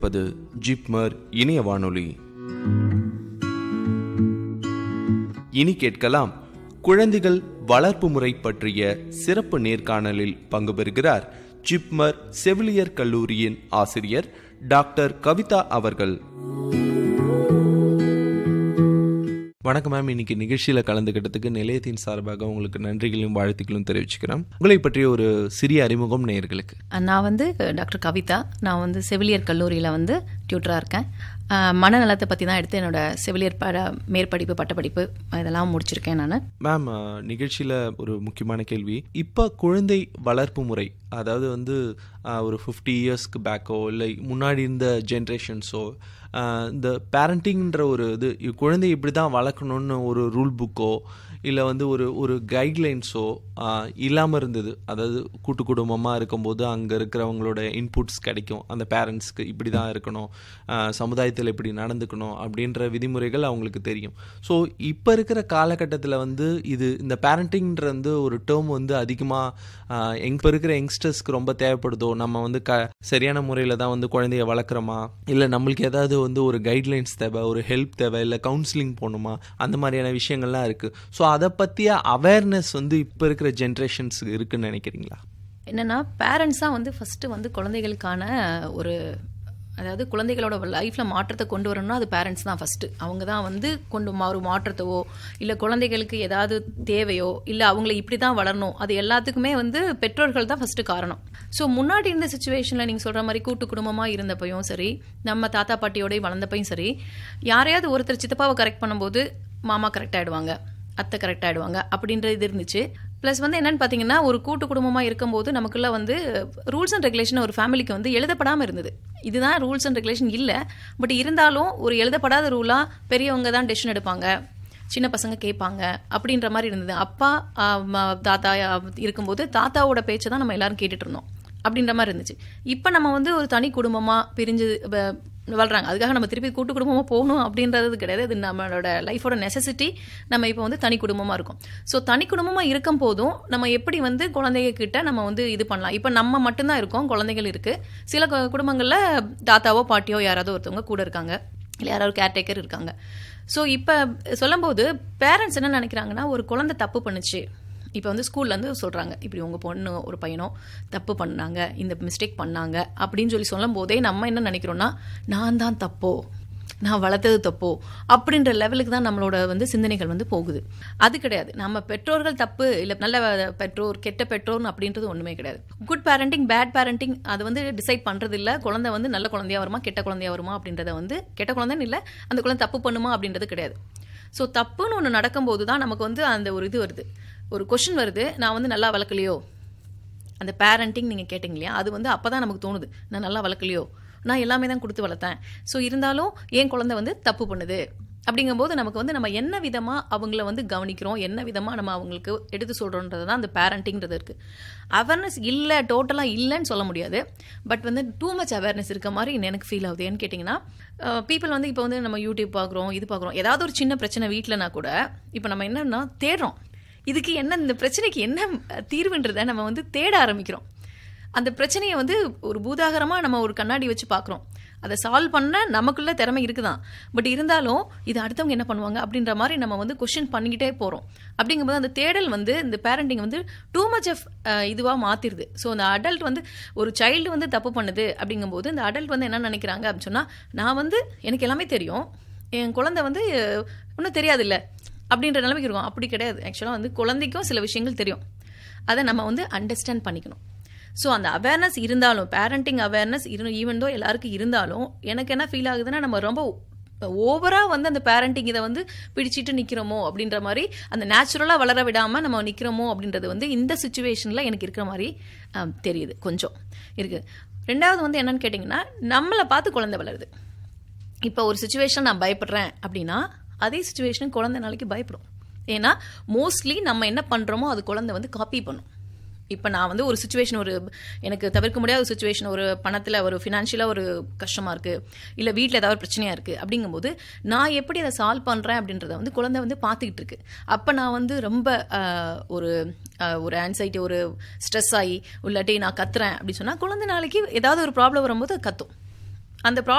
ஜிப்மர் இணைய வானொலி. இனி கேட்கலாம், குழந்தைகள் வளர்ப்பு முறை பற்றிய சிறப்பு நேர்காணலில் பங்கு பெறுகிறார் ஜிப்மர் செவிலியர் கல்லூரியின் ஆசிரியர் டாக்டர் கவிதா அவர்கள். வணக்கம் மேம். இன்னைக்கு நிகழ்ச்சியில் கலந்துக்கிட்டதுக்கு நிலையத்தின் சார்பாக உங்களுக்கு நன்றிகளையும் வாழ்த்துக்களும் தெரிவிச்சுக்கிறேன். உங்களை பற்றிய ஒரு சிறிய அறிமுகம் நேயர்களுக்கு. நான் டாக்டர் கவிதா. நான் செவிலியர் கல்லூரியில் டியூட்டராக இருக்கேன். மனநலத்தை பற்றி தான் எடுத்து என்னோட செவிலியர் மேற்படிப்பு பட்டப்படிப்பு இதெல்லாம் முடிச்சிருக்கேன் நான். மேம், நிகழ்ச்சியில் ஒரு முக்கியமான கேள்வி. இப்போ குழந்தை வளர்ப்பு முறை, அதாவது ஒரு 50 இயர்ஸ்க்கு பேக்கோ இல்லை முன்னாடி இருந்த ஜென்ரேஷன்ஸோ இந்த பேரண்டிங்ன்ற ஒரு குழந்தை இப்படி தான் வளர்க்கணுன்னு ஒரு ரூல் புக்கோ இல்லை ஒரு கைட்லைன்ஸோ இல்லாமல் இருந்தது. அதாவது கூட்டு குடும்பமாக இருக்கும்போது அங்கே இருக்கிறவங்களோட இன்புட்ஸ் கிடைக்கும். அந்த பேரண்ட்ஸ்க்கு இப்படி தான் இருக்கணும், சமுதாயத்தில் இப்படி நடந்துக்கணும் அப்படின்ற விதிமுறைகள் அவங்களுக்கு தெரியும். ஸோ இப்போ இருக்கிற காலகட்டத்தில் இந்த பேரண்டிங்ன்ற ஒரு டேர்ம் அதிகமாக இப்போ இருக்கிற யங்ஸ்டர்ஸ்க்கு ரொம்ப தேவைப்படுதோ, நம்ம சரியான முறையில் தான் குழந்தைய வளர்க்குறோமா, இல்லை நம்மளுக்கு ஏதாவது ஒரு கைட்லைன்ஸ் தேவை, ஒரு ஹெல்ப் தேவை, இல்லை கவுன்சிலிங் போகணுமா, அந்த மாதிரியான விஷயங்கள்லாம் இருக்குது. ஸோ அதை பற்றிய அவேர்னஸ் இப்போ இருக்கிற ஜென்ரேஷன்ஸுக்கு இருக்குன்னு நினைக்கிறீங்களா? என்னென்னா, பேரண்ட்ஸ் தான் ஃபஸ்ட்டு குழந்தைகளுக்கான அதாவது குழந்தைகளோட லைஃப்பில் மாற்றத்தை கொண்டு வரணும்னா அது பேரண்ட்ஸ் தான் ஃபஸ்ட்டு. அவங்க தான் ஒரு மாற்றத்தவோ இல்லை குழந்தைகளுக்கு ஏதாவது தேவையோ இல்லை அவங்கள இப்படி தான் வளரணும், அது எல்லாத்துக்குமே பெற்றோர்கள் தான் ஃபஸ்ட்டு காரணம். ஸோ முன்னாடி இருந்த சுச்சுவேஷனில் நீங்கள் சொல்கிற மாதிரி கூட்டு குடும்பமாக இருந்தப்பையும் சரி, நம்ம தாத்தா பாட்டியோடய வளர்ந்தப்பையும் சரி, யாரையாவது ஒருத்தர் சித்தப்பாவை கரெக்ட் பண்ணும்போது மாமா கரெக்ட் ஆகிடுவாங்க, அத்தை கரெக்ட் ஆகிடுவாங்க அப்படின்றது இது இருந்துச்சு. ப்ளஸ் என்னென்னு பார்த்தீங்கன்னா, ஒரு கூட்டு குடும்பமாக இருக்கும்போது நமக்குள்ள ரூல்ஸ் அண்ட் ரெகுலேஷன் ஒரு ஃபேமிலிக்கு எழுதப்படாமல் இருந்தது. இதுதான் ரூல்ஸ் அண்ட் ரெகுலேஷன் இல்லை, பட் இருந்தாலும் ஒரு எழுதப்படாத ரூலாக பெரியவங்க தான் டெசிஷன் எடுப்பாங்க, சின்ன பசங்க கேட்பாங்க அப்படின்ற மாதிரி இருந்தது. அப்பா தாத்தா இருக்கும்போது தாத்தாவோட பேச்சை தான் நம்ம எல்லாரும் கேட்டுட்டு இருந்தோம் அப்படின்ற மாதிரி இருந்துச்சு. இப்போ நம்ம ஒரு தனி குடும்பமாக பிரிஞ்சு வளர்றாங்க. அதுக்காக நம்ம திருப்பி கூட்டு குடும்பமாக போகணும் அப்படின்றது கிடையாது. இது நம்மளோட லைஃபோட நெசசிட்டி. நம்ம இப்போ தனி குடும்பமாக இருக்கோம். ஸோ தனி குடும்பமாக இருக்கும் போதும் நம்ம எப்படி குழந்தைங்க கிட்ட நம்ம இது பண்ணலாம். இப்போ நம்ம மட்டும்தான் இருக்கோம், குழந்தைகள் இருக்குது. சில குடும்பங்களில் தாத்தாவோ பாட்டியோ யாராவது ஒருத்தவங்க கூட இருக்காங்க, இல்லை யாராவது கேர்டேக்கர் இருக்காங்க. ஸோ இப்போ சொல்லும்போது பேரண்ட்ஸ் என்ன நினைக்கிறாங்கன்னா, ஒரு குழந்தை தப்பு பண்ணுச்சு, இப்போ ஸ்கூல்லேருந்து சொல்கிறாங்க, இப்படி உங்கள் பொண்ணு ஒரு பையனோ தப்பு பண்ணாங்க, இந்த மிஸ்டேக் பண்ணாங்க அப்படின்னு சொல்லும் போதே நம்ம என்ன நினைக்கிறோன்னா, நான் தான் தப்போ, நான் வளர்த்தது தப்போ அப்படின்ற லெவலுக்கு தான் நம்மளோட சிந்தனைகள் போகுது. அது கிடையாது. நம்ம பெற்றோர்கள் தப்பு இல்லை நல்ல பெற்றோர் கெட்ட பெற்றோர்னு அப்படின்றது ஒன்றுமே கிடையாது. குட் பேரண்டிங் பேட் பேரண்டிங் அது டிசைட் பண்ணுறது இல்லை. குழந்தை நல்ல குழந்தையா வருமா கெட்ட குழந்தையா வருமா அப்படின்றத கெட்ட குழந்தைன்னு இல்லை, அந்த குழந்தை தப்பு பண்ணுமா அப்படின்றது கிடையாது. ஸோ தப்புன்னு ஒன்று நடக்கும்போது தான் நமக்கு அந்த ஒரு இது வருது, ஒரு கொஷின் வருது, நான் நல்லா வளர்க்கலையோ. அந்த பேரண்டிங் நீங்கள் கேட்டிங்க இல்லையா, அது அப்போ தான் நமக்கு தோணுது, நான் நல்லா வளர்க்கலையோ, நான் எல்லாமே தான் கொடுத்து வளர்த்தேன், ஸோ இருந்தாலும் என் குழந்தை தப்பு பண்ணுது அப்படிங்கும்போது நமக்கு நம்ம என்ன விதமாக அவங்கள கவனிக்கிறோம், என்ன விதமாக நம்ம அவங்களுக்கு எடுத்து சொல்கிறோன்றது தான் அந்த பேரண்டிங்கிறது இருக்குது. அவேர்னஸ் இல்லை, டோட்டலாக இல்லைன்னு சொல்ல முடியாது, பட் டூ மச் அவேர்னஸ் இருக்க மாதிரி எனக்கு ஃபீல் ஆகுது. ஏன்னு கேட்டிங்கன்னா, பீப்புள் இப்போ நம்ம யூடியூப் பார்க்குறோம், இது பார்க்குறோம், ஏதாவது ஒரு சின்ன பிரச்சனை வீட்டிலனா கூட இப்போ நம்ம என்னன்னா தேடுறோம், இதுக்கு என்ன, இந்த பிரச்சனைக்கு என்ன தீர்வுன்றதை நம்ம தேட ஆரம்பிக்கிறோம். அந்த பிரச்சனையை ஒரு பூதாகரமாக நம்ம ஒரு கண்ணாடி வச்சு பார்க்குறோம். அதை சால்வ் பண்ண நமக்குள்ள திறமை இருக்குதான், பட் இருந்தாலும் இது அடுத்தவங்க என்ன பண்ணுவாங்க அப்படின்ற மாதிரி நம்ம கொஸ்டின் பண்ணிக்கிட்டே போகிறோம். அப்படிங்கும்போது அந்த தேடல் இந்த பேரண்டிங் டூ மச் ஆஃப் இதுவாக மாற்றிடுது. ஸோ அந்த அடல்ட் ஒரு சைல்டு தப்பு பண்ணுது அப்படிங்கும்போது இந்த அடல்ட் என்ன நினைக்கிறாங்க அப்படின்னு சொன்னால், நான் எனக்கு எல்லாமே தெரியும், என் குழந்தை ஒன்றும் தெரியாதுல்ல அப்படின்ற நிலைமைக்கு இருக்கும். அப்படி கிடையாது. ஆக்சுவலாக குழந்தைக்கும் சில விஷயங்கள் தெரியும், அதை நம்ம அண்டர்ஸ்டாண்ட் பண்ணிக்கணும். ஸோ அந்த அவேர்னஸ் இருந்தாலும், பேரண்டிங் அவேர்னஸ் ஈவன் தோ எல்லாருக்கும் இருந்தாலும், எனக்கு என்ன ஃபீல் ஆகுதுன்னா, நம்ம ரொம்ப ஓவராக அந்த பேரண்டிங் இதை பிடிச்சிட்டு நிற்கிறோமோ அப்படின்ற மாதிரி, அந்த நேச்சுரலாக வளர விடாமல் நம்ம நிற்கிறோமோ அப்படின்றது இந்த சுச்சுவேஷனில் எனக்கு இருக்கிற மாதிரி தெரியுது, கொஞ்சம் இருக்குது. ரெண்டாவது என்னன்னு கேட்டிங்கன்னா, நம்மளை பார்த்து குழந்தை வளருது. இப்போ ஒரு சுச்சுவேஷன் நான் பயப்படுறேன் அப்படின்னா, அதே சுச்சுவேஷனுக்கு குழந்தை நாளைக்கு பயப்படும். ஏன்னா மோஸ்ட்லி நம்ம என்ன பண்ணுறோமோ அது குழந்தை காப்பி பண்ணும். இப்போ நான் ஒரு சுச்சுவேஷன், எனக்கு தவிர்க்க முடியாத சுச்சுவேஷன், ஒரு பணத்தில் ஒரு ஃபினான்ஷியலாக ஒரு கஷ்டமாக இருக்குது, இல்லை வீட்டில் ஏதாவது பிரச்சனையாக இருக்குது அப்படிங்கும்போது நான் எப்படி அதை சால்வ் பண்ணுறேன் அப்படின்றத குழந்தை பார்த்துக்கிட்டு இருக்கு. அப்போ நான் ரொம்ப ஒரு ஆன்சைட்டி, ஒரு ஸ்ட்ரெஸ் ஆகி இல்லாட்டி நான் கத்துறேன் அப்படின்னு சொன்னால், குழந்தை நாளைக்கு ஏதாவது ஒரு ப்ராப்ளம் வரும்போது அது கத்தும். அந்த